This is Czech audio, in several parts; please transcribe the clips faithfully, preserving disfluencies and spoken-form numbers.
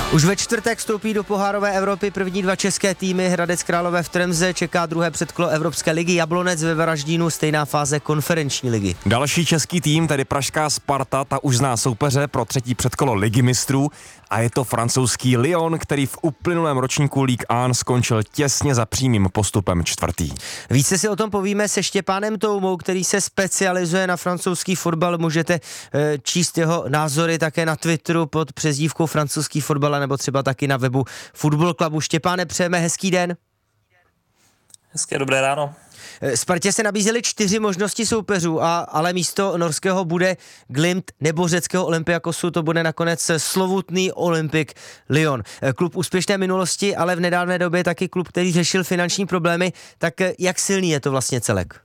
Už ve čtvrtek vstoupí do pohárové Evropy první dva české týmy. Hradec Králové v Tremze, čeká druhé předkolo Evropské ligy, Jablonec ve Varaždínu, stejná fáze konferenční ligy. Další český tým, tedy pražská Sparta, ta už zná soupeře pro třetí předkolo Ligy mistrů a je to francouzský Lyon, který v uplynulém ročníku Ligue jedna skončil těsně za přímým postupem čtvrtý. Více si o tom povíme se Štěpánem Toumou, který se specializuje na francouzský fotbal. Můžete e, číst jeho názory také na Twitteru pod přezdívkou francouzský fotbal, nebo třeba taky na webu Football Clubu. Štěpáne, přejeme hezký den. Hezké dobré ráno. Spartě se nabízely čtyři možnosti soupeřů, a, ale místo norského bude Glimt nebo řeckého Olympiakosu, to bude nakonec slovutný Olympique Lyon. Klub úspěšné minulosti, ale v nedávné době taky klub, který řešil finanční problémy. Tak jak silný je to vlastně celek?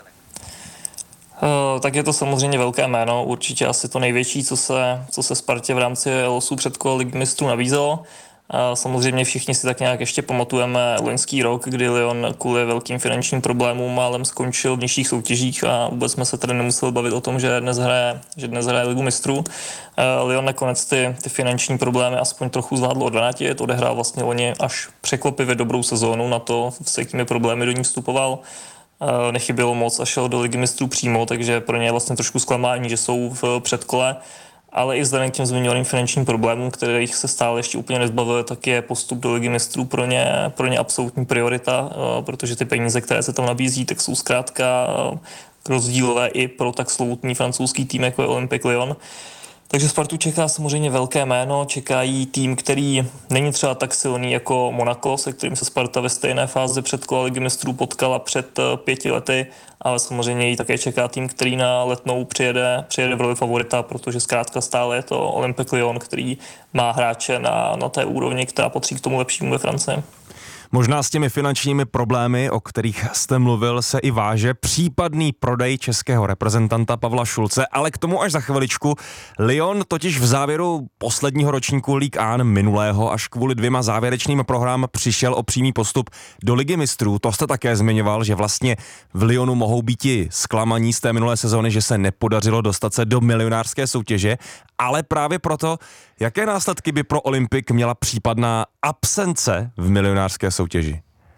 Uh, tak je to samozřejmě velké jméno, určitě asi to největší, co se, co se Spartě v rámci losů předkola Ligy mistrů nabízelo. Samozřejmě všichni si tak nějak ještě pamatujeme loňský rok, kdy Lyon kvůli velkým finančním problémům málem skončil v nižších soutěžích a vůbec jsme se tady nemuseli bavit o tom, že dnes hraje, že dnes hraje Ligu mistrů. Lyon nakonec ty, ty finanční problémy aspoň trochu zvládl odvrátit, odehrál vlastně loni až překvapivě dobrou sezónu na to, s jakými problémy do ní vstupoval. Nechybělo moc a šel do Ligy mistrů přímo, takže pro ně je vlastně trošku zklamání, že jsou v předkole. Ale i vzhledem k těm zmiňovaným finančním problémům, kterých se stále ještě úplně nezbavili, tak je postup do Ligy mistrů pro ně, pro ně absolutní priorita, protože ty peníze, které se tam nabízí, tak jsou zkrátka rozdílové i pro tak slovutný francouzský tým, jako je Olympique Lyon. Takže Spartu čeká samozřejmě velké jméno, čekají tým, který není třeba tak silný jako Monaco, se kterým se Sparta ve stejné fázi předkola Ligy mistrů potkala před pěti lety, ale samozřejmě ji také čeká tým, který na Letnou přijede, přijede v roli favorita, protože zkrátka stále je to Olympique Lyon, který má hráče na, na té úrovni, která patří k tomu lepšímu ve Francii. Možná s těmi finančními problémy, o kterých jste mluvil, se i váže případný prodej českého reprezentanta Pavla Šulce, ale k tomu až za chviličku. Lyon totiž v závěru posledního ročníku Ligue jedna minulého až kvůli dvěma závěrečným prohrám přišel o přímý postup do Ligy mistrů. To jste také zmiňoval, že vlastně v Lyonu mohou být i zklamaní z té minulé sezóny, že se nepodařilo dostat se do milionářské soutěže, ale právě proto, jaké následky by pro Olympik měla případná absence v milionářské soutěži?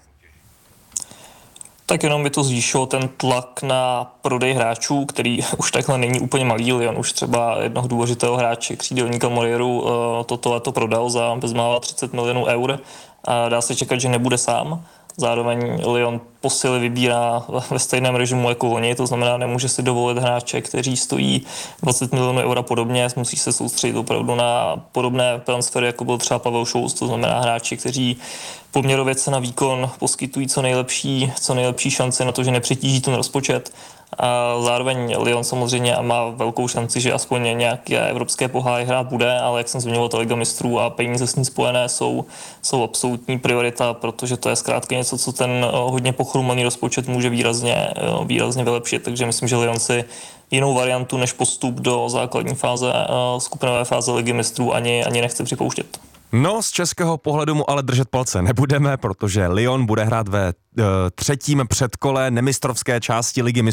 Tak jenom by to zvýšilo ten tlak na prodej hráčů, který už takhle není úplně malý. Lyon už třeba jednoho důležitého hráče, křídelníka Morieru, toto leto prodal za bezmála třicet milionů eur. A dá se čekat, že nebude sám. Zároveň Lyon posily vybírá ve stejném režimu jako loni, to znamená, nemůže si dovolit hráče, kteří stojí dvacet milionů eur a podobně, musí se soustředit opravdu na podobné transfery, jako byl třeba Pavel Šulc, to znamená hráči, kteří poměrově na výkon poskytují co nejlepší, co nejlepší šanci na to, že nepřetíží ten rozpočet. A zároveň Lyon samozřejmě má velkou šanci, že aspoň nějaké evropské poháry hrát bude, ale jak jsem zmiňoval, ta Liga mistrů a peníze s ní spojené jsou, jsou absolutní priorita, protože to je zkrátka něco, co ten hodně pochrumaný rozpočet může výrazně, výrazně vylepšit. Takže myslím, že Lyon si jinou variantu než postup do základní fáze, skupinové fáze Ligy mistrů ani, ani nechce připouštět. No, z českého pohledu mu ale držet palce nebudeme, protože Lyon bude hrát ve e, třetím předkole nemistrovské části Ligy mistrů